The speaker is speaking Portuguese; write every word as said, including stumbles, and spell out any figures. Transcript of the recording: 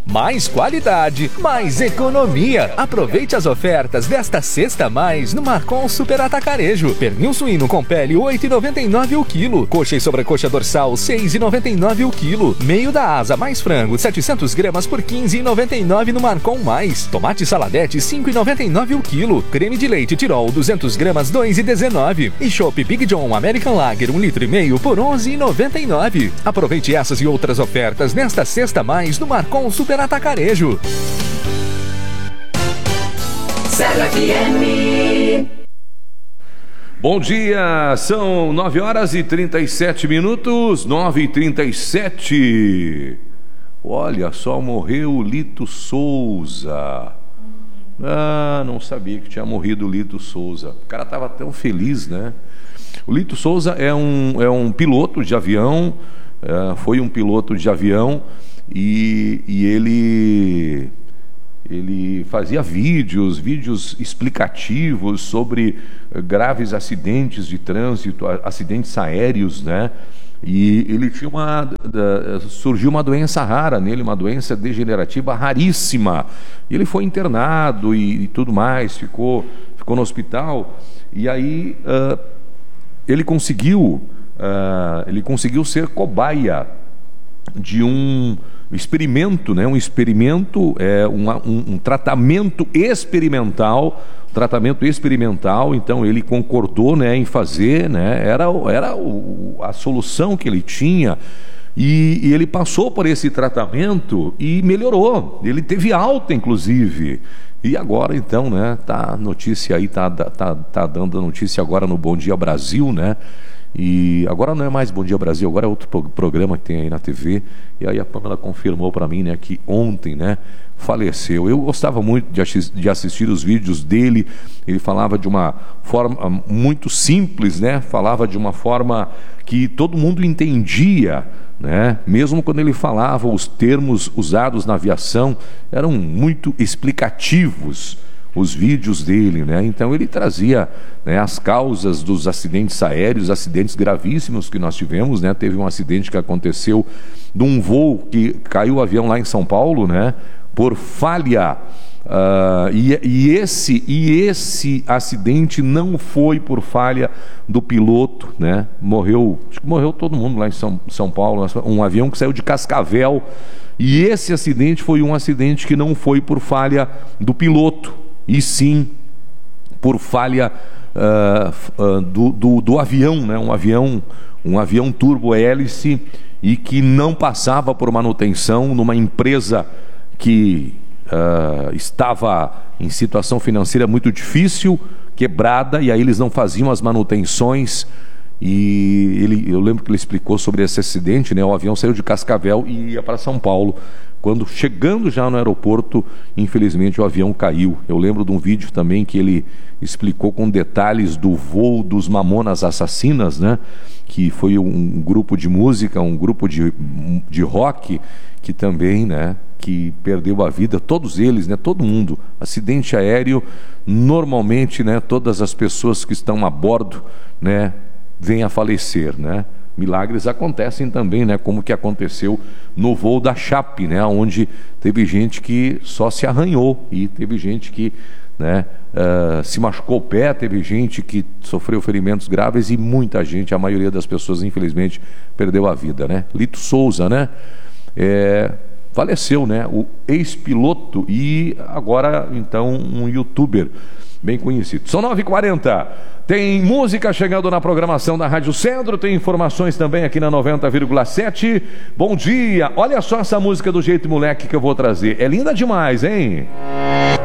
Mais qualidade, mais economia. Aproveite as ofertas desta sexta a mais no Marcon Super Atacarejo. Pernil suíno com pele oito reais e noventa e nove centavos o quilo. Coxa e sobrecoxa dorsal seis reais e noventa e nove centavos o quilo. Meio da asa mais frango setecentas gramas por quinze reais e noventa e nove centavos no Marcon Mais. Tomate saladete cinco reais e noventa e nove centavos o quilo. Creme de leite Tirol duzentas gramas dois reais e dezenove centavos. E chopp Big John American Lager um litro e meio por onze reais e noventa e nove centavos. Aproveite essas e outras ofertas nesta sexta a mais no Marcon Super Atacarejo. zero F M. Bom dia, são nove horas e trinta e sete minutos, nove e trinta e sete. Olha só, morreu o Lito Souza. Ah, não sabia que tinha morrido o Lito Souza. O cara estava tão feliz, né? O Lito Souza é um, é um piloto de avião, é, foi um piloto de avião e, e ele, ele fazia vídeos, vídeos explicativos sobre graves acidentes de trânsito, acidentes aéreos, né? E ele tinha uma, surgiu uma doença rara nele, uma doença degenerativa raríssima. E ele foi internado e, e tudo mais, ficou, ficou no hospital. E aí uh, ele conseguiu, uh, ele conseguiu ser cobaia de um experimento, né? Um experimento, é, uma, um, um tratamento experimental. Tratamento experimental, então ele concordou, né, em fazer, né, era, era o, a solução que ele tinha, e, e ele passou por esse tratamento e melhorou, ele teve alta inclusive, e agora então, né, tá notícia aí, tá, tá, tá dando notícia agora no Bom Dia Brasil, né, e agora não é mais Bom Dia Brasil, agora é outro programa que tem aí na T V, e aí a Pamela confirmou para mim, né, que ontem, né, faleceu. Eu gostava muito de, assis de assistir os vídeos dele. Ele falava de uma forma muito simples, né? Falava de uma forma que todo mundo entendia, né? Mesmo quando ele falava, os termos usados na aviação eram muito explicativos, os vídeos dele, né? Então ele trazia, né, as causas dos acidentes aéreos, acidentes gravíssimos que nós tivemos, né? Teve um acidente que aconteceu de um voo que caiu o avião lá em São Paulo, né? Por falha, uh, e, e, esse, e esse acidente não foi por falha do piloto, né? Morreu, acho que morreu todo mundo lá em São, São Paulo, um avião que saiu de Cascavel, e esse acidente foi um acidente que não foi por falha do piloto, e sim por falha uh, uh, do, do, do avião, né? Um avião, um avião turbo-hélice, e que não passava por manutenção numa empresa que uh, estava em situação financeira muito difícil, quebrada, e aí eles não faziam as manutenções. E ele, eu lembro que ele explicou sobre esse acidente, né? O avião saiu de Cascavel e ia para São Paulo. Quando chegando já no aeroporto, infelizmente o avião caiu. Eu lembro de um vídeo também que ele explicou com detalhes do voo dos Mamonas Assassinas, né? Que foi um grupo de música, um grupo de, de rock que também, né, que perdeu a vida, todos eles, né, todo mundo. Acidente aéreo, normalmente, né, todas as pessoas que estão a bordo, né, vêm a falecer, né? Milagres acontecem também, né, como que aconteceu no voo da Chape, né, onde teve gente que só se arranhou, e teve gente que, né, uh, se machucou o pé, teve gente que sofreu ferimentos graves, e muita gente, a maioria das pessoas, infelizmente, perdeu a vida, né? Lito Souza, né, é, faleceu, né, o ex-piloto e agora, então, um youtuber bem conhecido. São nove e quarenta. Tem música chegando na programação da Rádio Centro, tem informações também aqui na noventa vírgula sete. Bom dia! Olha só essa música do Jeito Moleque que eu vou trazer. É linda demais, hein?